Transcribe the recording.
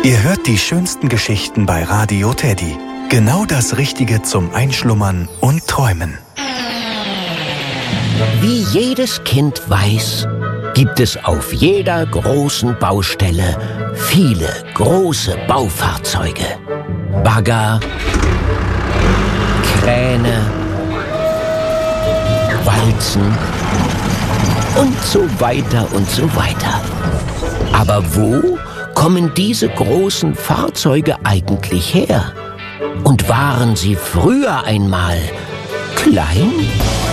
Ihr hört die schönsten Geschichten bei Radio Teddy. Genau das Richtige zum Einschlummern und Träumen. Wie jedes Kind weiß, gibt es auf jeder großen Baustelle viele große Baufahrzeuge. Bagger, Kräne, Walzen und so weiter und so weiter. Aber wo kommen diese großen Fahrzeuge eigentlich her? Und waren sie früher einmal klein?